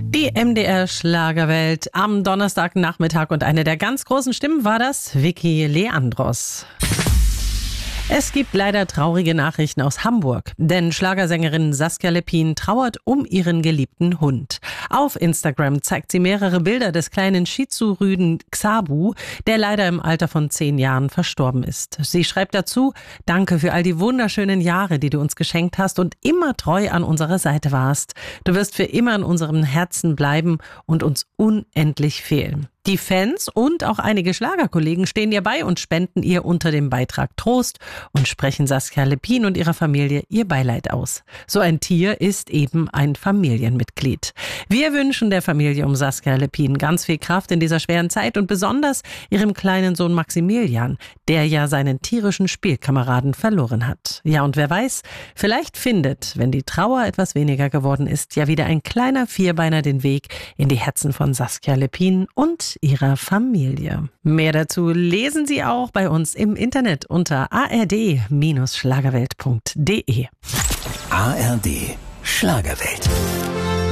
Die MDR Schlagerwelt am Donnerstagnachmittag und eine der ganz großen Stimmen war das Vicky Leandros. Es gibt leider traurige Nachrichten aus Hamburg, denn Schlagersängerin Saskia Lepin trauert um ihren geliebten Hund. Auf Instagram zeigt sie mehrere Bilder des kleinen Shih-Tzu-Rüden Xabu, der leider im Alter von 10 Jahren verstorben ist. Sie schreibt dazu: Danke für all die wunderschönen Jahre, die du uns geschenkt hast und immer treu an unserer Seite warst. Du wirst für immer in unserem Herzen bleiben und uns unendlich fehlen. Die Fans und auch einige Schlagerkollegen stehen ihr bei und spenden ihr unter dem Beitrag Trost und sprechen Saskia Lepin und ihrer Familie ihr Beileid aus. So ein Tier ist eben ein Familienmitglied. Wir wünschen der Familie um Saskia Lepin ganz viel Kraft in dieser schweren Zeit und besonders ihrem kleinen Sohn Maximilian, der ja seinen tierischen Spielkameraden verloren hat. Ja, und wer weiß, vielleicht findet, wenn die Trauer etwas weniger geworden ist, ja wieder ein kleiner Vierbeiner den Weg in die Herzen von Saskia Lepin und ihrer Familie. Mehr dazu lesen Sie auch bei uns im Internet unter ard-schlagerwelt.de. ARD Schlagerwelt.